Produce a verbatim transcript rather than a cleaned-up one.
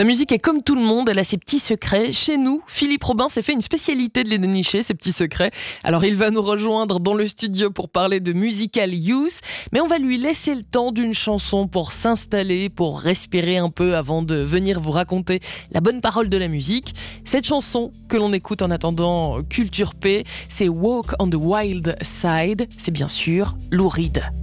La musique est comme tout le monde, elle a ses petits secrets. Chez nous, Philippe Robin s'est fait une spécialité de les dénicher, ces petits secrets. Alors il va nous rejoindre dans le studio pour parler de Musical Youth, mais on va lui laisser le temps d'une chanson pour s'installer, pour respirer un peu avant de venir vous raconter la bonne parole de la musique. Cette chanson que l'on écoute en attendant Culture P, c'est Walk on the Wild Side, c'est bien sûr Lou Reed.